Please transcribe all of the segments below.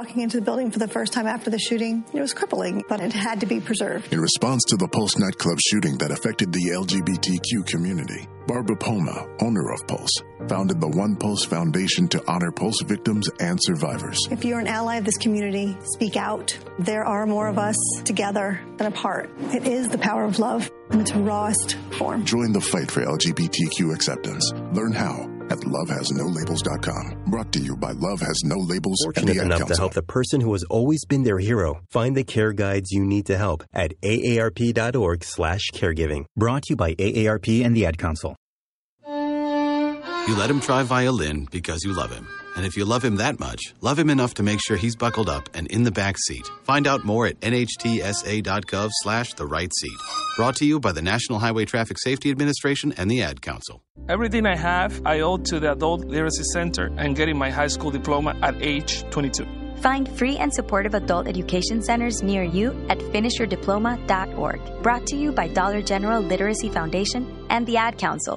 Walking into the building for the first time after the shooting, it was crippling, but it had to be preserved. In response to the Pulse nightclub shooting that affected the LGBTQ community, Barbara Poma, owner of Pulse, founded the One Pulse Foundation to honor Pulse victims and survivors. If you're an ally of this community, speak out. There are more of us together than apart. It is the power of love in its rawest form. Join the fight for LGBTQ acceptance. Learn how at lovehasnolabels.com. Brought to you by Love Has No Labels and Fortunate the Ad enough to Council. help the person who has always been their hero find the care guides you need to help at aarp.org/caregiving. Brought to you by AARP and the Ad Council. You let him try violin because you love him. And if you love him that much, love him enough to make sure he's buckled up and in the back seat. Find out more at nhtsa.gov/the right seat. Brought to you by the National Highway Traffic Safety Administration and the Ad Council. Everything I have, I owe to the Adult Literacy Center and getting my high school diploma at age 22. Find free and supportive adult education centers near you at finishyourdiploma.org. Brought to you by Dollar General Literacy Foundation and the Ad Council.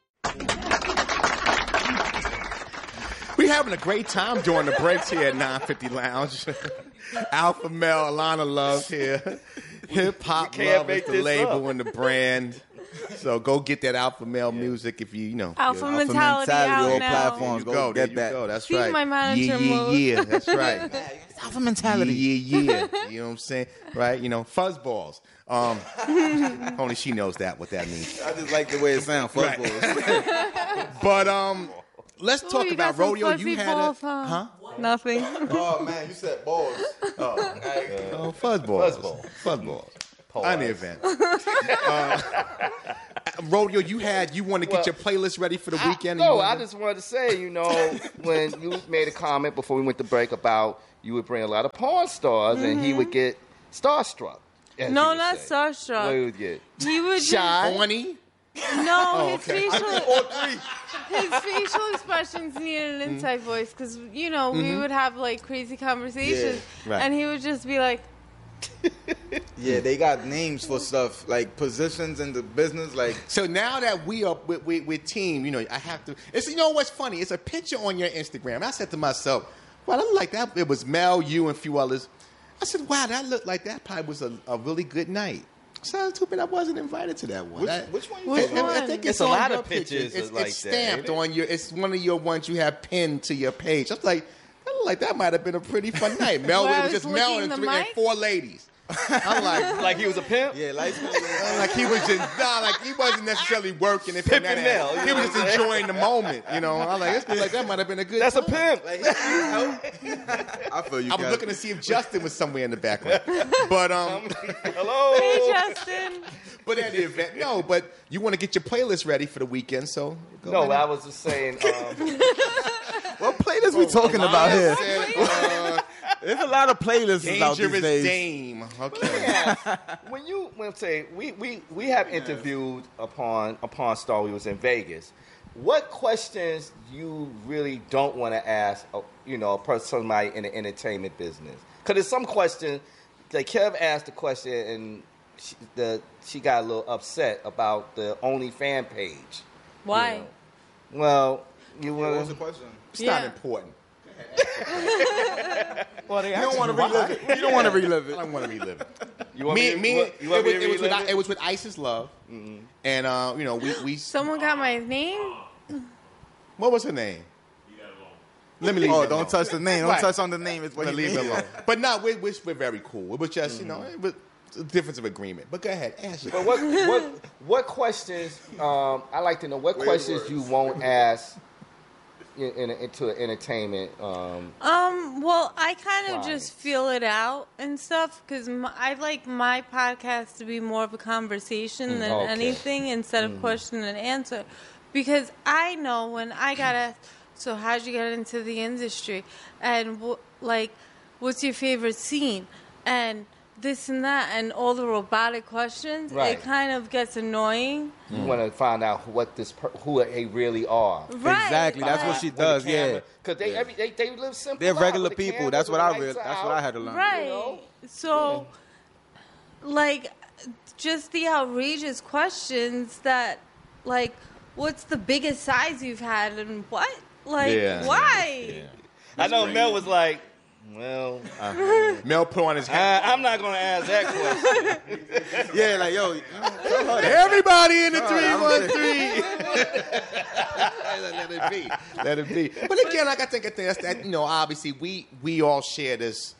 We're having a great time during the breaks here at 950 Lounge. Alpha Male, Alana Love here. Hip Hop Love is the label and the brand. So go get that Alpha Male music if you know. Alpha Mentality out all now. platforms. Go get that. Go. That's Speak right. my manager mode. Yeah. That's right. Alpha Mentality. Yeah. You know what I'm saying? Right? You know, fuzzballs. Only she knows what that means. I just like the way it sounds, fuzzballs. But let's talk you about got some rodeo. fuzzy You had balls, a huh? Nothing. Oh man, you said balls. Fuzzballs. Fuzzballs. On the event. Rodeo, you want to get your playlist ready for the weekend? I just wanted to say, when you made a comment before we went to break about you would bring a lot of porn stars and he would get starstruck. No, not starstruck. What he would get? He would shy, horny. No, his facial expressions needed an inside voice because we would have like crazy conversations, and he would just be like. Yeah, they got names for stuff like positions in the business. Like, so now that we are with team, I have to. It's what's funny. It's a picture on your Instagram. I said to myself, "Wow, that looked like that." It was Mel, you, and a few others. I said, "Wow, that looked like that probably was a really good night." So I was too bad I wasn't invited to that one. Which one? I think it's a on lot your of pictures. It's stamped on your. It's one of your ones you have pinned to your page. I was like, that might have been a pretty fun night. Mel, it was just Mel and 4 ladies. I'm like he was a pimp? Yeah, like he was just he wasn't necessarily working. He was just enjoying the moment, I'm like, that might have been a good. That's time. a pimp. I feel you. I was looking to see if Justin was somewhere in the background, but hello, hey Justin. But at the event, no. But you want to get your playlist ready for the weekend, so no. I was just saying. What playlist we talking about here? There's a lot of playlists out these days. Dangerous Dame. Okay. We have interviewed upon Star. We was in Vegas. What questions you really don't want to ask? Somebody in the entertainment business. Because there's some questions. Like Kev asked a question and she got a little upset about the OnlyFans page. Why? Well, you want. What's the question? It's not important. Well, you don't want to relive it. You don't want to relive it. I don't want to relive it. It was with Isis Love, and we. Someone got my name. What was her name? Let me leave. Oh, don't touch the name. Don't touch on the name. It's what you leave it alone. But no, we're very cool. It was just it was a difference of agreement. But go ahead, ask it. But what questions? I like to know what questions you won't ask into entertainment. Well, I kind of just feel it out and stuff because I like my podcast to be more of a conversation than anything instead of question and answer. Because I know when I got asked, so how'd you get into the industry? And what's your favorite scene? And this and that, and all the robotic questions, It kind of gets annoying. You want to find out who they really are. Right. Exactly. That's what she does. Yeah. Because they live simple. They're regular people. Camera, that's what I That's what I had to learn. Right. So, just the outrageous questions that, what's the biggest size you've had and what? Why? Yeah. I know Mel was like, Well, Mel put on his hat. I'm not going to ask that question. Yeah, like, yo, everybody in the 313. Let it be. But again, like I think that's that. You know, obviously we all share this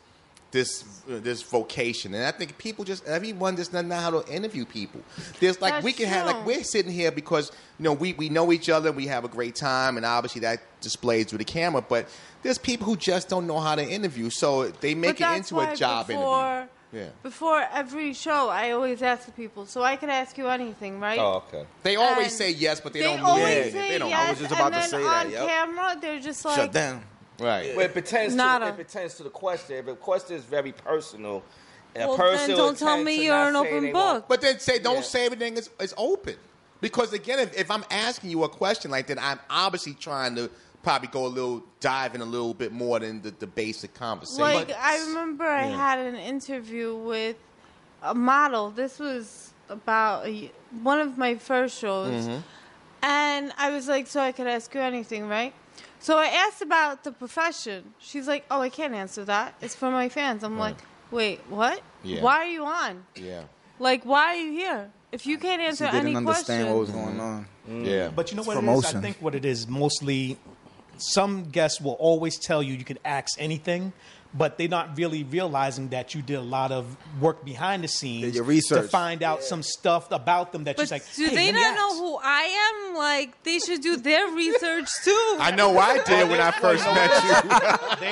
vocation, and I think everyone just doesn't know how to interview people. There's like That's we can have like we're sitting here because we know each other, we have a great time, and obviously that displays through the camera. But there's people who just don't know how to interview, so they make it into a job interview. Yeah. Before every show, I always ask the people, so I could ask you anything, right? Oh, okay. They always say yes, but they don't mean always it. They don't. Yes, I was just about to say that. on camera, they're just like, shut down. Right. Well, it pertains to the question. If the question is very personal, well, then don't tell me you're an open book. But then don't say everything is open. Because again, if I'm asking you a question like that, I'm obviously trying to probably dive in a little bit more than the basic conversation. Like, I remember I had an interview with a model. This was about one of my first shows. Mm-hmm. And I was like, so I could ask you anything, right? So I asked about the profession. She's like, oh, I can't answer that. It's for my fans. I'm like, wait, what? Yeah. Why are you on? Yeah. Like, why are you here? If you can't answer any question. Understand what was going on. Yeah. But you know what it is? I think what it is mostly, some guests will always tell you can ask anything, but they're not really realizing that you did a lot of work behind the scenes your research to find out some stuff about them that but you're like, do they not know who I am? Like, they should do their research too. I know I did when I first met you.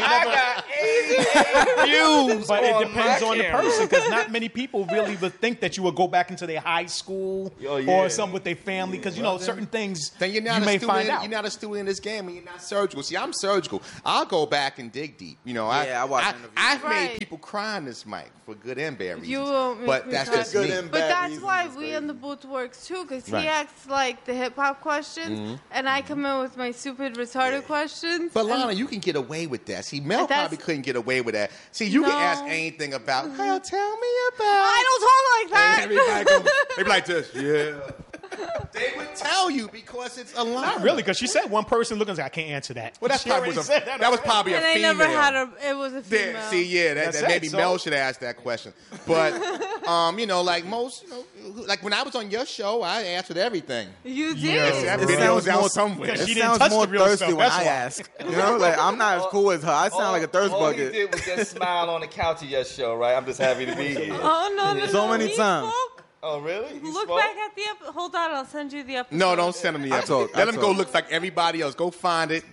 I got 88 views. But it depends on the person, because not many people really would think that you would go back into their high school or something with their family, because certain things then you're not you may find out. You're not a student in this game, and you're not surgical. See, I'm surgical. I'll go back and dig deep. I've made people cry on this mic for good and bad reasons. But that's just me. But that's why we in the booth works too, because he asks like the hip hop questions, and I come in with my stupid retarded questions. But Lana, you can get away with that. See, Mel probably couldn't get away with that. See, you can ask anything about. Well, tell me about. I don't talk like that. And everybody they be like this. Yeah. They would tell you because it's a lie. Not really, because she said one person looking like, I can't answer that. Well, that was probably a female. And I never had it was a female. That maybe Mel should ask that question. But, like most, like when I was on your show, I answered everything. You did? Yes, that video was out somewhere. It sounds more thirsty when I ask. Like, I'm not as cool as her. I sound like a thirst bucket. All he did was just smile on the couch of your show, right? I'm just happy to be here. Oh, no. So many times. Oh, really? Look back at the episode. Hold on, I'll send you the episode. No, don't send him the episode. Let him go look like everybody else. Go find it.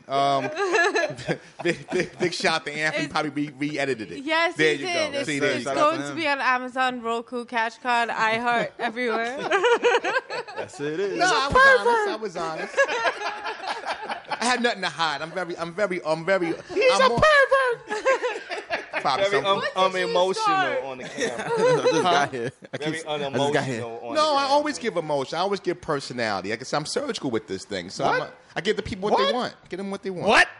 Big shout to Anthony. Probably re-edited it. Yes, there he you did. go. It's going to be on Amazon, Roku, CatchCon, iHeart, everywhere. That's it. Is. No, I was honest. I had nothing to hide. I'm very. He's a pervert. Very unemotional on the camera. Very unemotional. No, I always give emotion. I always give personality. I guess I'm surgical with this thing. So I give the people what they want. Get them what they want. What?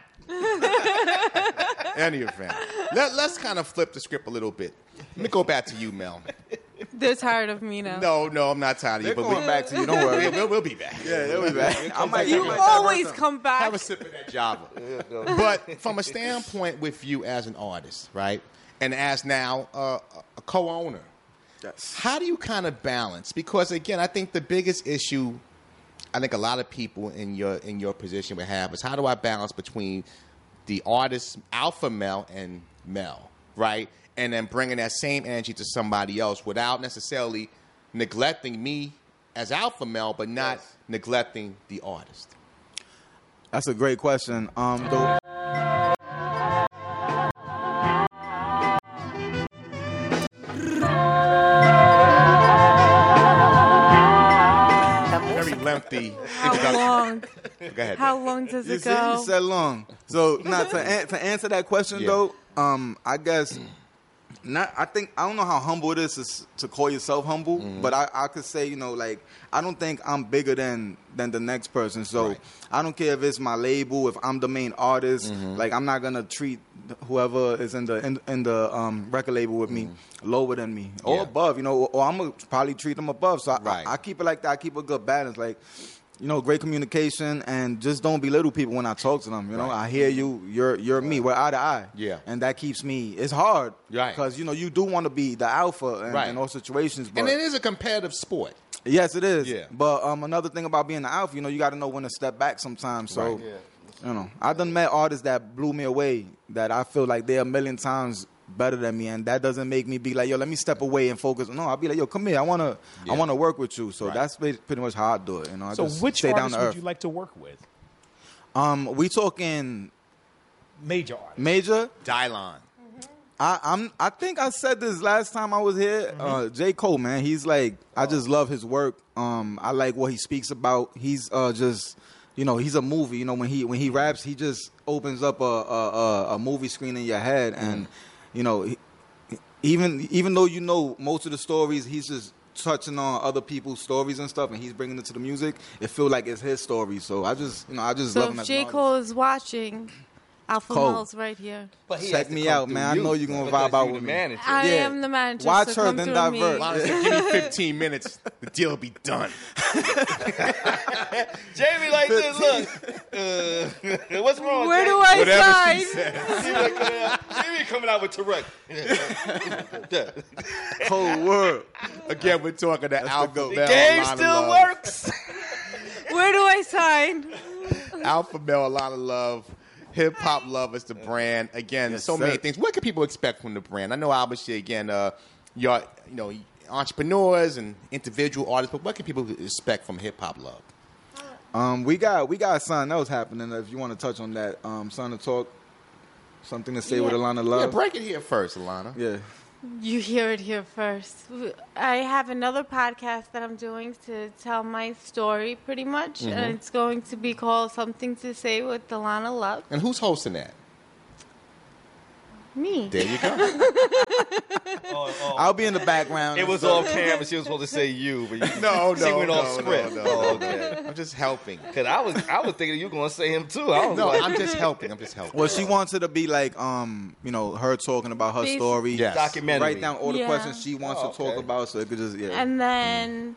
Any event. Let's kind of flip the script a little bit. Let me go back to you, Mel. They're tired of me now. No, I'm not tired of you. They're going back to you. Don't worry. We'll be back. Yeah, they'll be back. You always come back. Have a sip of that Java. But from a standpoint with you as an artist, right, and as now a co-owner, how do you kind of balance? Because again, I think the biggest issue, I think a lot of people in your position would have is how do I balance between the artist Alpha Mel and Mel, right? And then bringing that same energy to somebody else without necessarily neglecting me as Alpha Mel, but not neglecting the artist. That's a great question. Very lengthy How long? Go ahead. How long does it go? You said long. So, to answer that question though, I guess. I don't know how humble it is to call yourself humble, but I could say, like, I don't think I'm bigger than the next person. So I don't care if it's my label, if I'm the main artist. Like, I'm not gonna treat whoever is in the record label with me lower than me or above, or I'm gonna probably treat them above. So I keep it like that. I keep a good balance. Like, great communication, and just don't belittle people when I talk to them. You know, I hear you, you're me, we're eye to eye. Yeah. And that keeps me, it's hard. Right. Because, you do want to be the alpha in all situations. But and it is a competitive sport. Yes, it is. Yeah. But another thing about being the alpha, you got to know when to step back sometimes. So, I done met artists that blew me away that I feel like they're a million times better than me, and that doesn't make me be like, yo, let me step away and focus. No, I'll be like, yo, come here, I wanna work with you. So that's pretty much how I do it. I so just which stay down artists to earth. would you like to work with? We talking major artists. Major? Dylon. I think I said this last time I was here. J. Cole, man, he's like, I just love his work. I like what he speaks about. He's just, he's a movie. When he raps, he just opens up a movie screen in your head, and even though most of the stories, he's just touching on other people's stories and stuff, and he's bringing it to the music. It feels like it's his story. So I just love him. So if J. Cole is watching, Alpha Mel's right here. But check me out, man. I know you're going to vibe out with me. I am the manager. Watch so her, then divert. Give me 15 minutes. The deal will be done. Jamie like this. Look. What's wrong? Where do I sign? Jamie coming out with Tarek. Cold word. Again, we're talking to Alpha Mel. The game still works. Where do I sign? Alpha Mel, Alana Love. Hip Hop Love is the brand. Again, so many things. What can people expect from the brand? I know, obviously, again, you're entrepreneurs and individual artists, but what can people expect from Hip Hop Love? We got something else happening. If you want to touch on that, something to talk, something to say with Alana Love. Yeah, break it here first, Alana. Yeah. You hear it here first. I have another podcast that I'm doing to tell my story, pretty much, and it's going to be called Something to Say with Alana Love. And who's hosting that? Me. There you go. I'll be in the background. It was off camera. She was supposed to say you, but she went off script. No. Okay. I'm just helping. Because I was thinking you were going to say him too. I'm just helping. Well, she wants it to be like, her talking about her story. Yes. Documentary. Write down all the questions she wants to talk about, so it could just And then,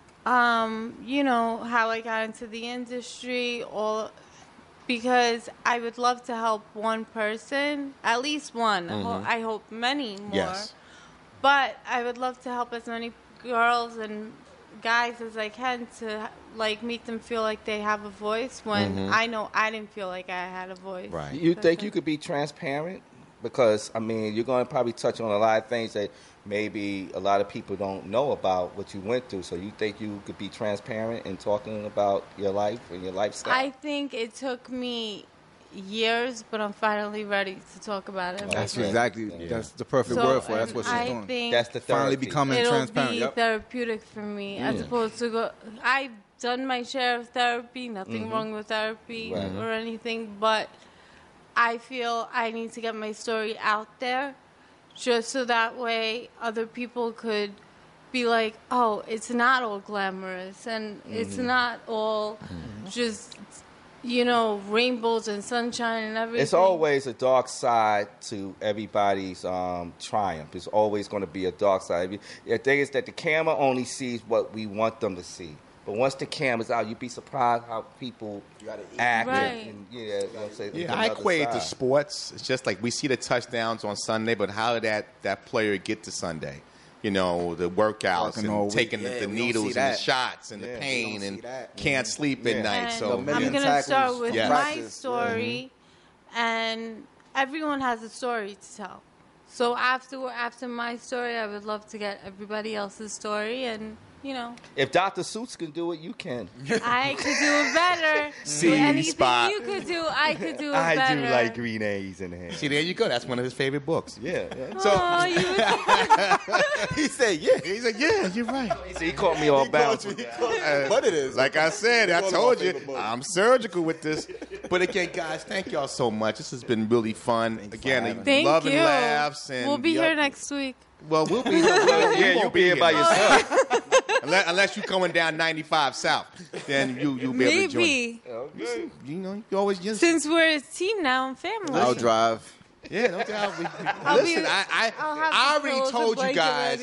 how I got into the industry, because I would love to help one person, at least one. I hope many more. Yes. But I would love to help as many girls and guys as I can to make them feel like they have a voice when I know I didn't feel like I had a voice. Right. You think you could be transparent? Because, you're going to probably touch on a lot of things that maybe a lot of people don't know about what you went through. So you think you could be transparent in talking about your life and your lifestyle? I think it took me years, but I'm finally ready to talk about it. That's that's the perfect word for it. That's what she's doing. Think that's the finally becoming transparent. It'll be therapeutic for me as opposed to I've done my share of therapy, nothing wrong with therapy or anything, but I feel I need to get my story out there just so that way other people could be like, oh, it's not all glamorous and it's not all just, rainbows and sunshine and everything. It's always a dark side to everybody's triumph. It's always going to be a dark side. The thing is that the camera only sees what we want them to see. But once the camera's out, you'd be surprised how people act. Right. I equate it to sports. It's just like we see the touchdowns on Sunday, but how did that player get to Sunday? The workouts and taking the needles and the shots and the pain and can't sleep at night. So I'm going to start with my story, and everyone has a story to tell. So after my story, I would love to get everybody else's story and. If Dr. Seuss can do it, you can. I could do it better. Anything you could do, I could do it better. I do like green eggs in there. See, there you go. That's one of his favorite books. Yeah. He said, yeah. He's like, yeah, you're right. He caught me all balance. But it is. Like I said, I told you, I'm surgical with this. But again, guys, thank y'all so much. This has been really fun. Again, love and laughs. And we'll be here next week. Well, we'll be here. You'll be here by yourself. Unless you're coming down 95 South, then you'll be able to join. Maybe. Okay. You always just... Since we're a team now and family. I'll drive. Yeah, no doubt. Listen, I already told you guys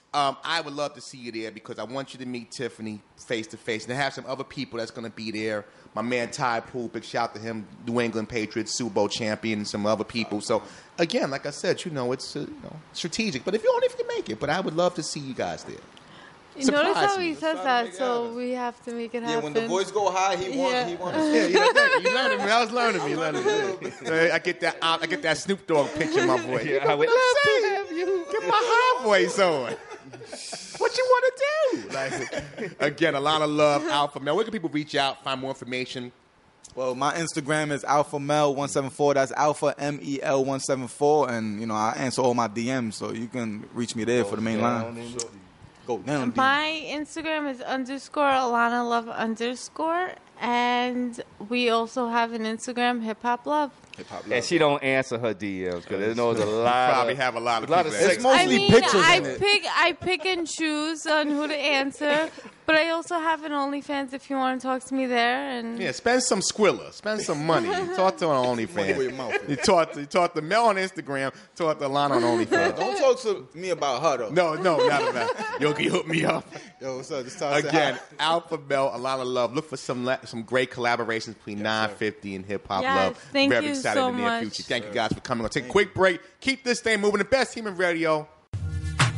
I would love to see you there because I want you to meet Tiffany face to face, and to have some other people that's going to be there. My man Ty Poole, big shout to him, New England Patriots Super Bowl champion, and some other people. So again, like I said, it's strategic. But if you make it, but I would love to see you guys there. You notice how he says that, so we have to make it happen. Yeah, when the voice go high, he wants. Yeah, you learning me. I was learning me. I get that Snoop Dogg picture in my voice. Yeah, I would love to have you. Get my high voice on. What you want to do? Again, a lot of love, Alpha Male. Where can people reach out, find more information? Well, my Instagram is AlphaMel174. That's Alpha MEL 174, and I answer all my DMs, so you can reach me there for the main line. My Instagram is _AlanaLove_, and we also have an Instagram, Hip Hop Love. And she don't answer her DMs because it knows a lot. Probably have a lot of people. It's mostly pictures. I pick and choose on who to answer, but I also have an OnlyFans if you want to talk to me there. And spend some Squilla, spend some money. Talk to her on OnlyFans. You talk to Mel on Instagram. Talk to Alana on OnlyFans. Don't talk to me about her though. No, not about. Yo, can you hook me up? Yo, what's up? Just talk again. Alpha Mel, Alana Love. Look for some great collaborations between 950 and Hip Hop Love. Thank Very you excited so in the near much. future. Thank you guys for coming. We'll take a quick break. Keep this thing moving. The best team in radio.